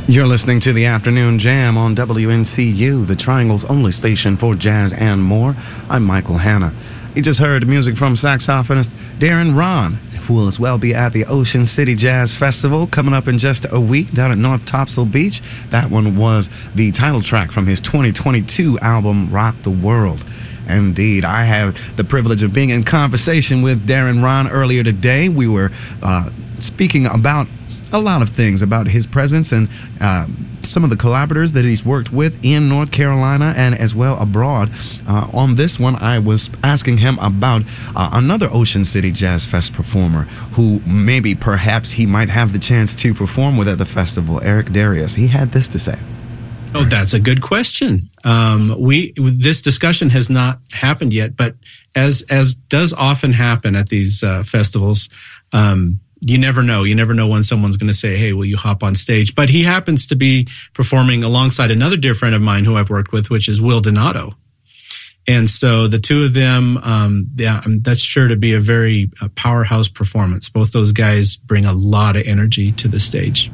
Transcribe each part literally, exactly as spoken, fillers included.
You're listening to the Afternoon Jam on W N C U, the Triangle's only station for jazz and more. I'm Michael Hanna. You just heard music from saxophonist Darren Rahn, who will as well be at the Ocean City Jazz Festival coming up in just a week down at North Topsail Beach. That one was the title track from his twenty twenty-two album, Rock the World. Indeed, I had the privilege of being in conversation with Darren Rahn earlier today. We were uh, speaking about a lot of things, about his presence and uh, some of the collaborators that he's worked with in North Carolina and as well abroad. Uh, on this one, I was asking him about uh, another Ocean City Jazz Fest performer who maybe perhaps he might have the chance to perform with at the festival, Eric Darius. He had this to say. Oh, that's a good question. Um, we this discussion has not happened yet, but as as does often happen at these uh, festivals, um, you never know. You never know when someone's going to say, "Hey, will you hop on stage?" But he happens to be performing alongside another dear friend of mine who I've worked with, which is Will Donato. And so the two of them, um, yeah, that's sure to be a very uh, powerhouse performance. Both those guys bring a lot of energy to the stage.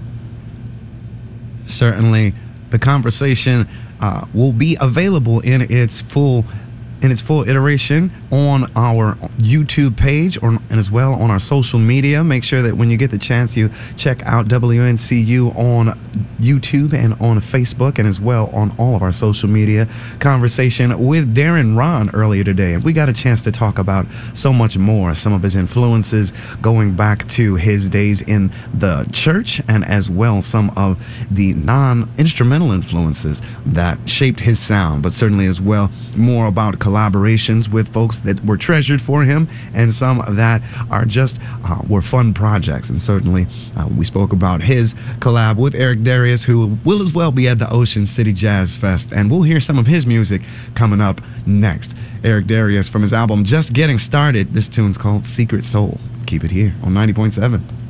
Certainly. The conversation uh, will be available in its full in its full iteration on our YouTube page or and as well on our social media. Make sure that when you get the chance, you check out W N C U on YouTube and on Facebook and as well on all of our social media. Conversation with Darren Rahn earlier today, and we got a chance to talk about so much more. Some of his influences going back to his days in the church and as well some of the non-instrumental influences that shaped his sound, but certainly as well more about collaborations with folks that were treasured for him and some that are just uh, were fun projects. And certainly uh, we spoke about his collab with Eric Darius, who will as well be at the Ocean City Jazz Fest, and we'll hear some of his music coming up next. Eric Darius from his album Just Getting Started. This tune's called Secret Soul. Keep it here on ninety point seven.